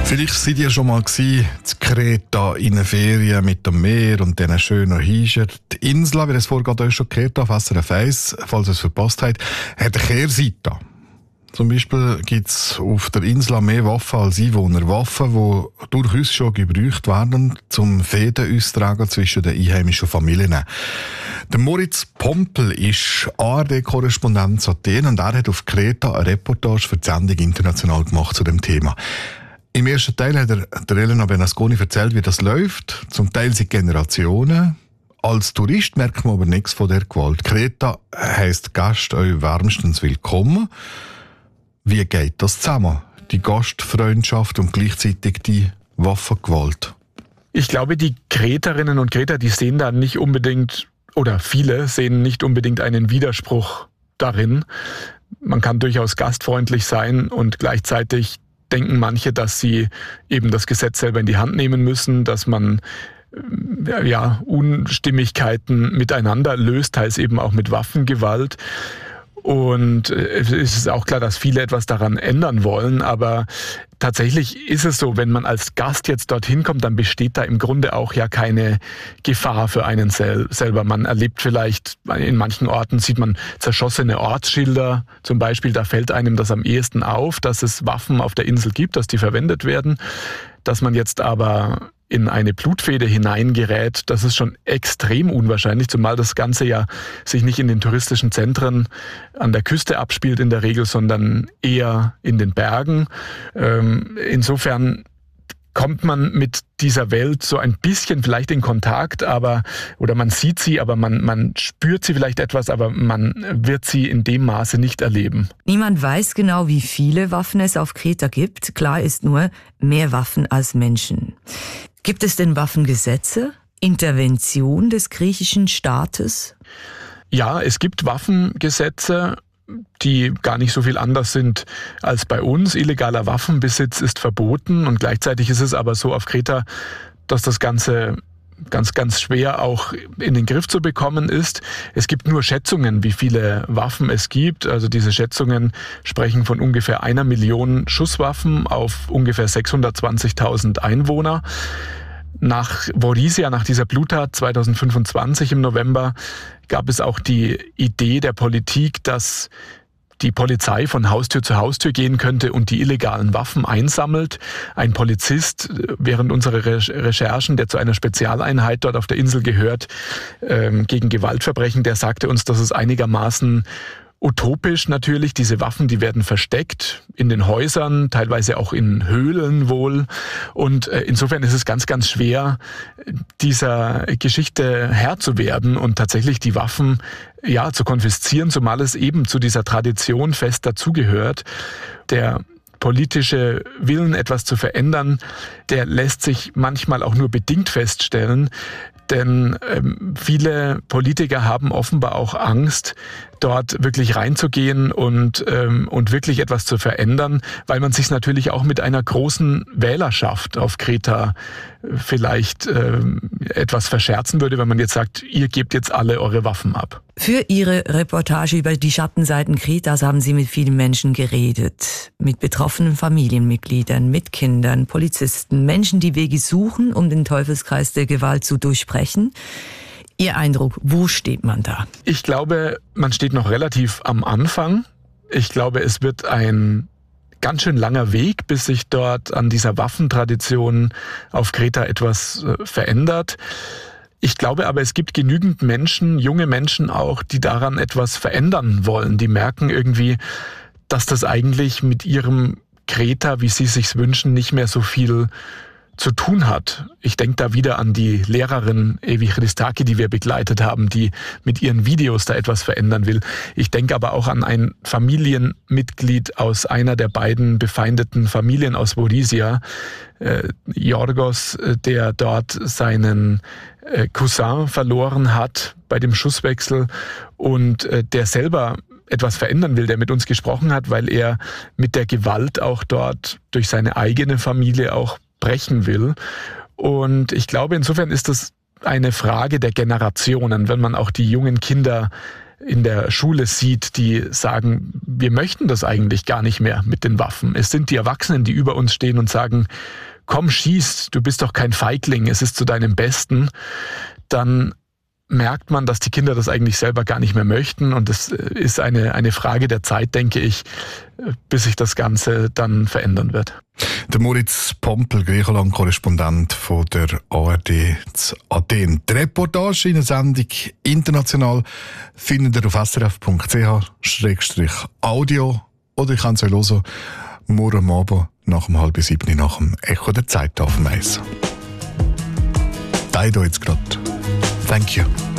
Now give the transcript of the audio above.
Vielleicht seid ihr schon mal in Kreta in einer Ferien mit dem Meer und diesen schönen Häusern. Die Insel, wie das vorhin euch schon gehört habt, auf SRF 1, falls ihr es verpasst habt, hat eine Kehrseite. Zum Beispiel gibt es auf der Insel mehr Waffen als Einwohner. Waffen, die durchaus schon gebraucht werden, zum Fäden austragen zwischen den einheimischen Familien. Der Moritz Pompel ist ARD-Korrespondent zu Athen und er hat auf Kreta eine Reportage für die Sendung international gemacht zu dem Thema. Im ersten Teil hat er der Elena Bernasconi erzählt, wie das läuft. Zum Teil sind Generationen. Als Tourist merkt man aber nichts von der Gewalt. Kreta heisst Gast euch wärmstens willkommen. Wie geht das zusammen? Die Gastfreundschaft und gleichzeitig die Waffengewalt? Ich glaube, die Kreterinnen und Kreter, die sehen da nicht unbedingt, oder viele sehen nicht unbedingt einen Widerspruch darin. Man kann durchaus gastfreundlich sein und gleichzeitig denken manche, dass sie eben das Gesetz selber in die Hand nehmen müssen, dass man Unstimmigkeiten miteinander löst, teils eben auch mit Waffengewalt. Und es ist auch klar, dass viele etwas daran ändern wollen, aber tatsächlich ist es so, wenn man als Gast jetzt dorthin kommt, dann besteht da im Grunde auch ja keine Gefahr für einen selber. Man erlebt vielleicht, in manchen Orten sieht man zerschossene Ortsschilder zum Beispiel, da fällt einem das am ehesten auf, dass es Waffen auf der Insel gibt, dass die verwendet werden. Dass man jetzt aber in eine Blutfehde hineingerät, das ist schon extrem unwahrscheinlich, zumal das Ganze ja sich nicht in den touristischen Zentren an der Küste abspielt in der Regel, sondern eher in den Bergen. Insofern kommt man mit dieser Welt so ein bisschen vielleicht in Kontakt, oder man sieht sie, aber man spürt sie vielleicht etwas, aber man wird sie in dem Maße nicht erleben. Niemand weiß genau, wie viele Waffen es auf Kreta gibt. Klar ist nur, mehr Waffen als Menschen. Gibt es denn Waffengesetze? Intervention des griechischen Staates? Ja, es gibt Waffengesetze, die gar nicht so viel anders sind als bei uns. Illegaler Waffenbesitz ist verboten und gleichzeitig ist es aber so auf Kreta, dass das Ganze ganz, ganz schwer auch in den Griff zu bekommen ist. Es gibt nur Schätzungen, wie viele Waffen es gibt. Also diese Schätzungen sprechen von ungefähr 1 Million Schusswaffen auf ungefähr 620.000 Einwohner. Nach Vorissia, nach dieser Bluttat 2025 im November, gab es auch die Idee der Politik, dass die Polizei von Haustür zu Haustür gehen könnte und die illegalen Waffen einsammelt. Ein Polizist während unserer Recherchen, der zu einer Spezialeinheit dort auf der Insel gehört, gegen Gewaltverbrechen, der sagte uns, dass es einigermaßen utopisch natürlich. Diese Waffen, die werden versteckt in den Häusern, teilweise auch in Höhlen wohl. Und insofern ist es ganz, ganz schwer, dieser Geschichte Herr zu werden und tatsächlich die Waffen zu konfiszieren, zumal es eben zu dieser Tradition fest dazugehört. Der politische Willen, etwas zu verändern, der lässt sich manchmal auch nur bedingt feststellen. Denn viele Politiker haben offenbar auch Angst, dort wirklich reinzugehen und wirklich etwas zu verändern, weil man sich natürlich auch mit einer großen Wählerschaft auf Kreta vielleicht etwas verscherzen würde, wenn man jetzt sagt, ihr gebt jetzt alle eure Waffen ab. Für Ihre Reportage über die Schattenseiten Kretas haben Sie mit vielen Menschen geredet. Mit betroffenen Familienmitgliedern, mit Kindern, Polizisten, Menschen, die Wege suchen, um den Teufelskreis der Gewalt zu durchbrechen. Ihr Eindruck, wo steht man da? Ich glaube, man steht noch relativ am Anfang. Ich glaube, es wird ein ganz schön langer Weg, bis sich dort an dieser Waffentradition auf Kreta etwas verändert. Ich glaube aber, es gibt genügend Menschen, junge Menschen auch, die daran etwas verändern wollen. Die merken irgendwie, dass das eigentlich mit ihrem Kreta, wie sie es sich wünschen, nicht mehr so viel zu tun hat. Ich denke da wieder an die Lehrerin Evi Christaki, die wir begleitet haben, die mit ihren Videos da etwas verändern will. Ich denke aber auch an ein Familienmitglied aus einer der beiden befeindeten Familien aus Vorissia, Yorgos, der dort seinen Cousin verloren hat bei dem Schusswechsel und der selber etwas verändern will, der mit uns gesprochen hat, weil er mit der Gewalt auch dort durch seine eigene Familie auch brechen will. Und ich glaube, insofern ist das eine Frage der Generationen, wenn man auch die jungen Kinder in der Schule sieht, die sagen, wir möchten das eigentlich gar nicht mehr mit den Waffen. Es sind die Erwachsenen, die über uns stehen und sagen, komm, schieß, du bist doch kein Feigling, es ist zu deinem Besten, dann merkt man, dass die Kinder das eigentlich selber gar nicht mehr möchten. Und es ist eine Frage der Zeit, denke ich, bis sich das Ganze dann verändern wird. Der Moritz Pompel, Griechenland-Korrespondent von der ARD zu Athen. Die Reportage in der Sendung «International» findet ihr auf srf.ch/audio oder ich kann es euch hören, morgen Abend nach 6:30 nach dem Echo der Zeit auf dem Eis. Da jetzt gerade. Thank you.